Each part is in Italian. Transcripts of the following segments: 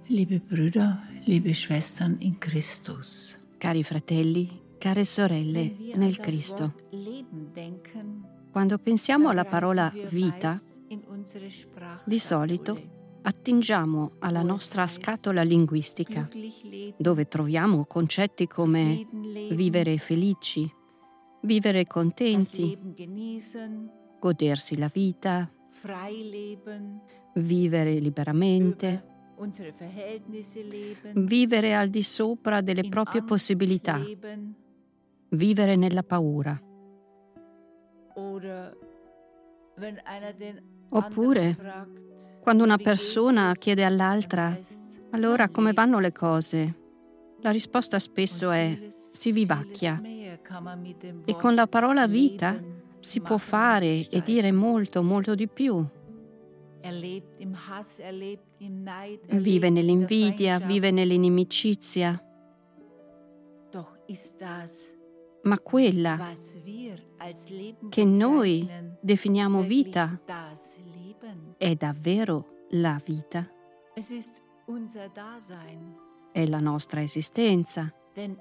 Liebe Brüder, liebe Schwestern in Christus. Cari fratelli, care sorelle nel Cristo. Quando pensiamo alla parola vita, di solito attingiamo alla nostra scatola linguistica, dove troviamo concetti come vivere felici, vivere contenti, godersi la vita, vivere liberamente, vivere al di sopra delle proprie possibilità, vivere nella paura. Oppure, quando una persona chiede all'altra «Allora come vanno le cose?», la risposta spesso è «si vivacchia». E con la parola vita si può fare e dire molto, molto di più. Vive nell'invidia, vive nell'inimicizia. Ma quella che noi definiamo vita è davvero la vita? È la nostra esistenza,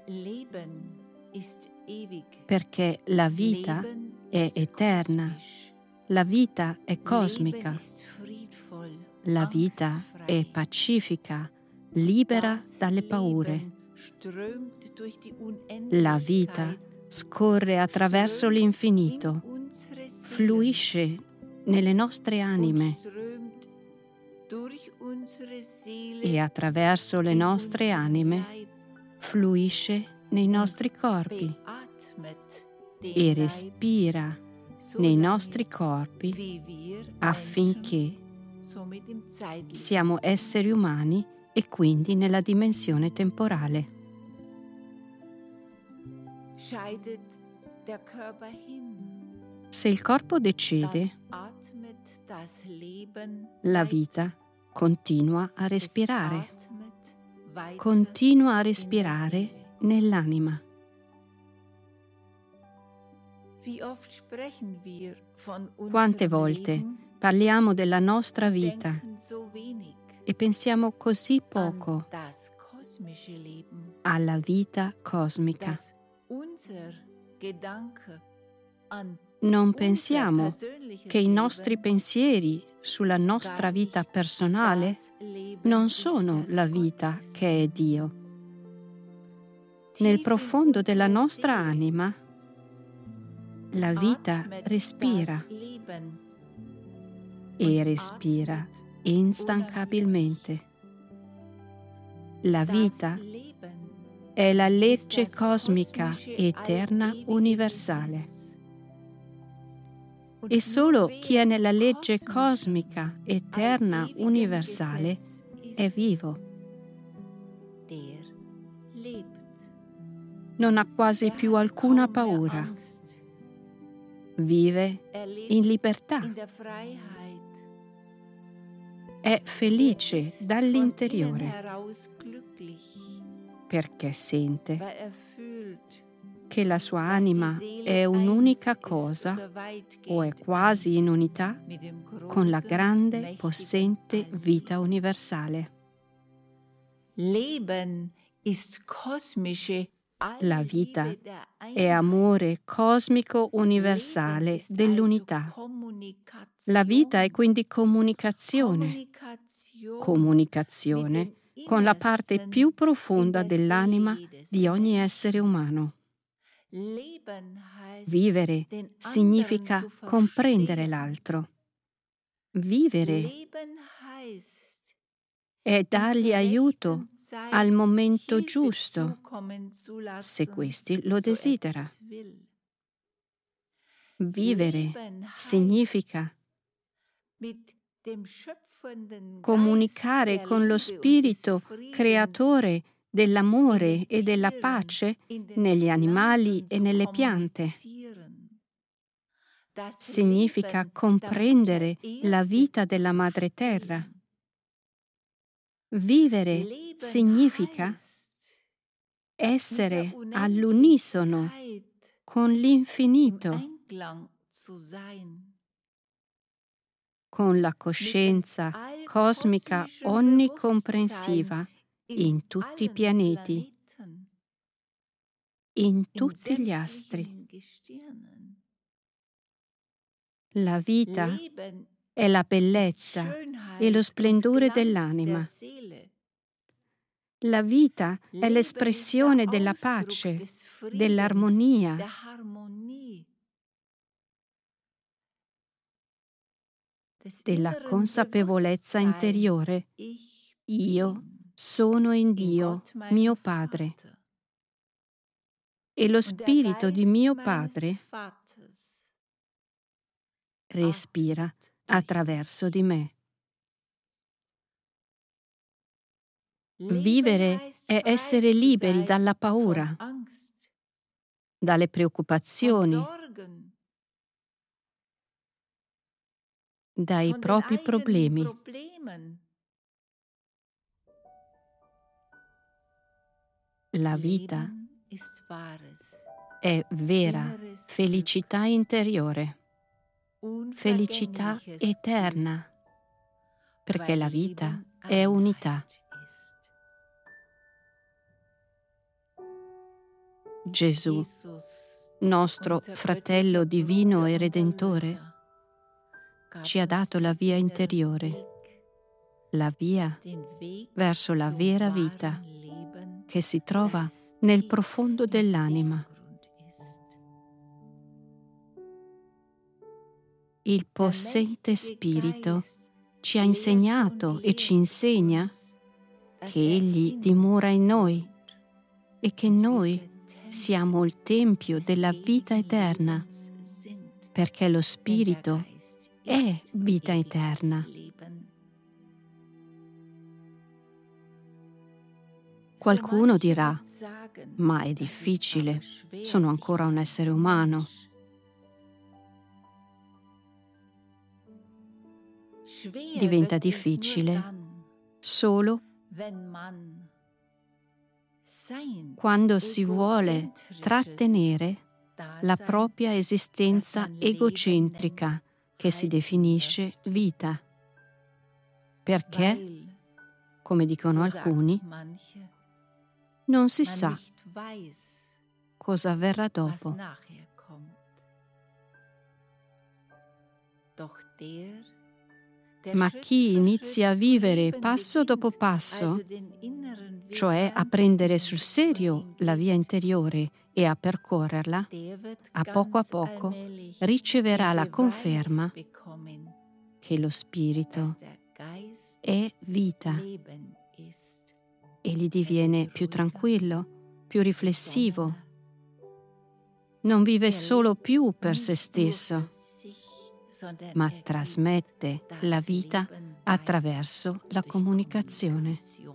perché la vita è eterna, la vita è cosmica, la vita è pacifica, libera dalle paure. La vita scorre attraverso l'infinito, fluisce nelle nostre anime e attraverso le nostre anime fluisce nei nostri corpi e respira nei nostri corpi affinché siamo esseri umani e quindi nella dimensione temporale. Se il corpo decede, la vita continua a respirare nell'anima. Quante volte parliamo della nostra vita e pensiamo così poco alla vita cosmica. Non pensiamo che i nostri pensieri sulla nostra vita personale non sono la vita che è Dio. Nel profondo della nostra anima, la vita respira e respira instancabilmente. La vita è la legge cosmica eterna universale. E solo chi è nella legge cosmica eterna universale è vivo. Non ha quasi più alcuna paura. Vive in libertà. È felice dall'interiore perché sente che la sua anima è un'unica cosa o è quasi in unità con la grande, possente vita universale. La vita è amore cosmico universale dell'unità. La vita è quindi comunicazione con la parte più profonda dell'anima di ogni essere umano. Vivere significa comprendere l'altro. Vivere è dargli aiuto al momento giusto, se questi lo desidera. Vivere significa comunicare con lo spirito creatore dell'amore e della pace negli animali e nelle piante. Significa comprendere la vita della madre terra. Vivere significa essere all'unisono con l'infinito. con la coscienza cosmica onnicomprensiva in tutti i pianeti, in tutti gli astri. La vita è la bellezza e lo splendore dell'anima. La vita è l'espressione della pace, dell'armonia. Della consapevolezza interiore: io sono in Dio, mio Padre, e lo Spirito di mio Padre respira attraverso di me. Vivere è essere liberi dalla paura, dalle preoccupazioni, dai propri problemi. La vita è vera felicità interiore, felicità eterna, perché la vita è unità. Gesù, nostro fratello divino e redentore, ci ha dato la via interiore, la via verso la vera vita che si trova nel profondo dell'anima. Il possente Spirito ci ha insegnato e ci insegna che Egli dimora in noi e che noi siamo il tempio della vita eterna, perché lo Spirito è vita eterna. Qualcuno dirà: ma è difficile, sono ancora un essere umano. Diventa difficile solo quando si vuole trattenere la propria esistenza egocentrica che si definisce vita. Perché, come dicono alcuni, non si sa cosa avverrà dopo. Ma chi inizia a vivere passo dopo passo, cioè a prendere sul serio la via interiore e a percorrerla, a poco riceverà la conferma che lo Spirito è vita e gli diviene più tranquillo, più riflessivo. Non vive solo più per se stesso, ma trasmette la vita attraverso la comunicazione.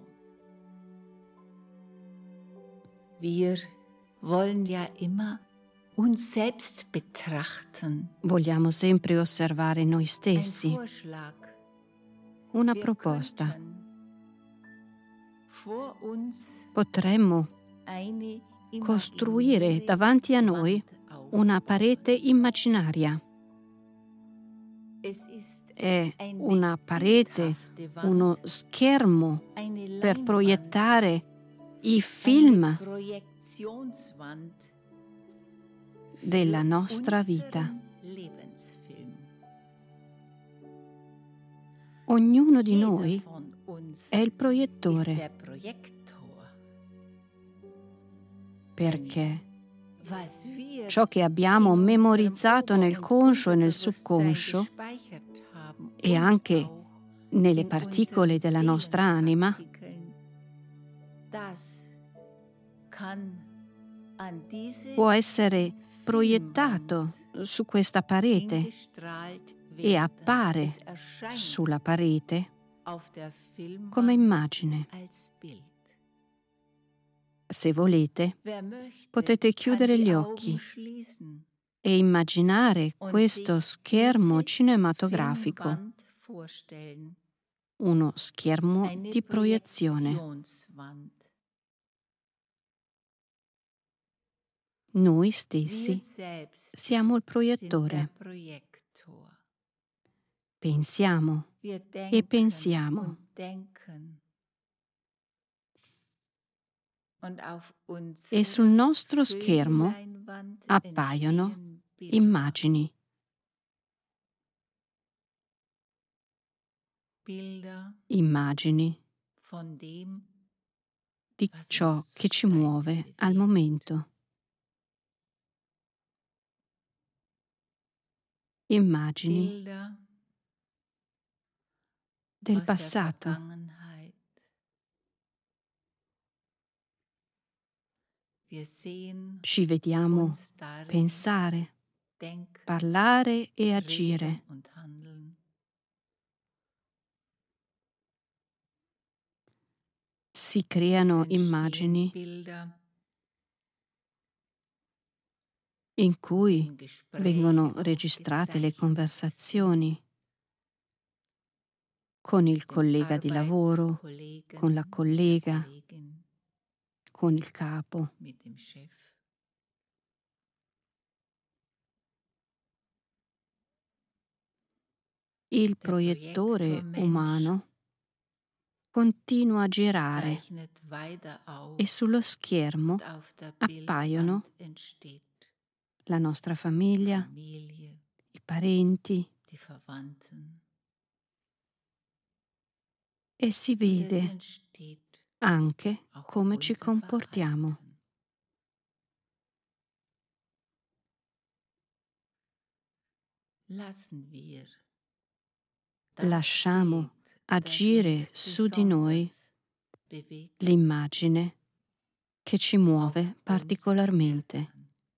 Vogliamo sempre osservare noi stessi. Una proposta. Potremmo costruire davanti a noi una parete immaginaria. È una parete, uno schermo per proiettare i film della nostra vita. Ognuno di noi è il proiettore, perché ciò che abbiamo memorizzato nel conscio e nel subconscio e anche nelle particole della nostra anima può essere proiettato su questa parete e appare sulla parete come immagine. Se volete, potete chiudere gli occhi e immaginare questo schermo cinematografico, uno schermo di proiezione. Noi stessi siamo il proiettore, pensiamo e pensiamo. E sul nostro schermo appaiono immagini. Immagini di ciò che ci muove al momento. Immagini del passato. Ci vediamo pensare, parlare e agire. Si creano immagini in cui vengono registrate le conversazioni con il collega di lavoro, con la collega, con il capo. Il proiettore umano continua a girare e sullo schermo appaiono la nostra famiglia, i parenti, e si vede anche come ci comportiamo. Lasciamo agire su di noi l'immagine che ci muove particolarmente.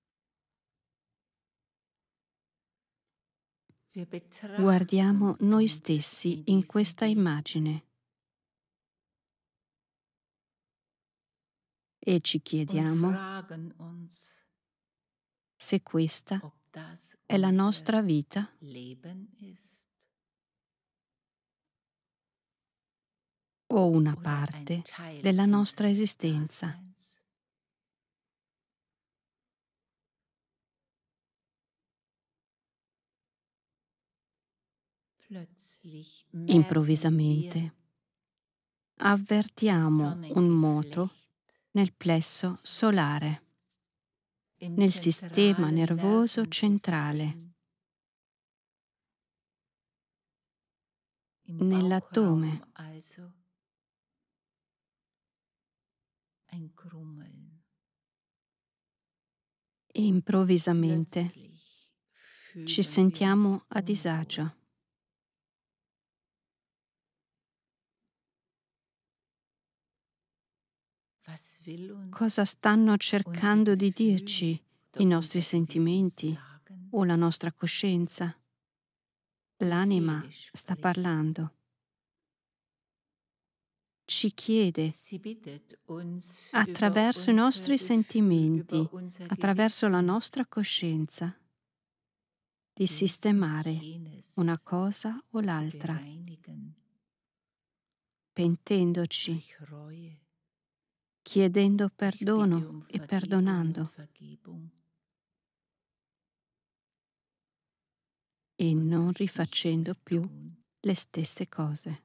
Guardiamo noi stessi in questa immagine e ci chiediamo se questa è la nostra vita o una parte della nostra esistenza. Improvvisamente avvertiamo un moto nel plesso solare, nel sistema nervoso centrale, nell'addome. Improvvisamente ci sentiamo a disagio. Cosa stanno cercando di dirci i nostri sentimenti o la nostra coscienza? L'anima sta parlando. Ci chiede, attraverso i nostri sentimenti, attraverso la nostra coscienza, di sistemare una cosa o l'altra, pentendoci, chiedendo perdono e perdonando, e non rifacendo più le stesse cose.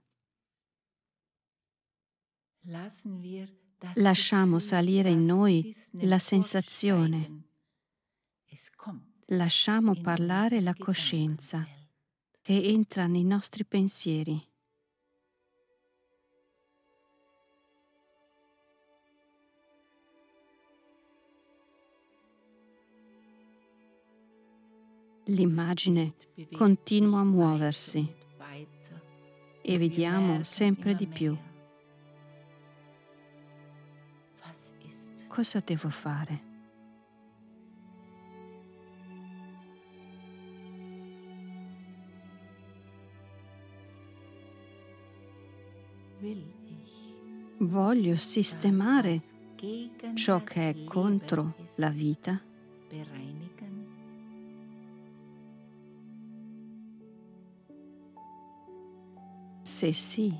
Lasciamo salire in noi la sensazione. Lasciamo parlare la coscienza che entra nei nostri pensieri. L'immagine continua a muoversi e vediamo sempre di più. Cosa devo fare? Voglio sistemare ciò che è contro la vita? Se sì,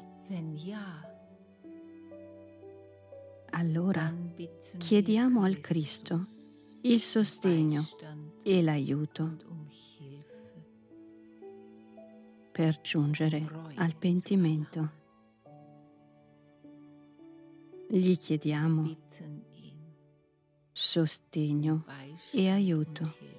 allora chiediamo al Cristo il sostegno e l'aiuto per giungere al pentimento. Gli chiediamo sostegno e aiuto.